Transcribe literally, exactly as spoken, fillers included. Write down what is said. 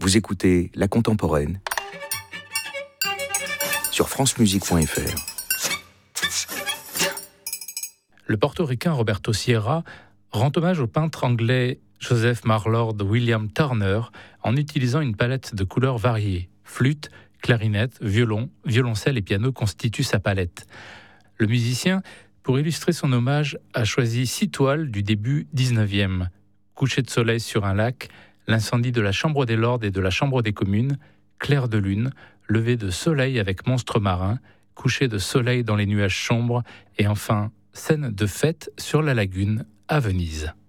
Vous écoutez La Contemporaine sur francemusique point f r. Le portoricain Roberto Sierra rend hommage au peintre anglais Joseph Marlord William Turner en utilisant une palette de couleurs variées. Flûte, clarinette, violon, violoncelle et piano constituent sa palette. Le musicien, pour illustrer son hommage, a choisi six toiles du début dix-neuvième. Coucher de soleil sur un lac, l'incendie de la Chambre des Lords et de la Chambre des Communes, clair de lune, lever de soleil avec monstre marin, coucher de soleil dans les nuages sombres et enfin scène de fête sur la lagune à Venise.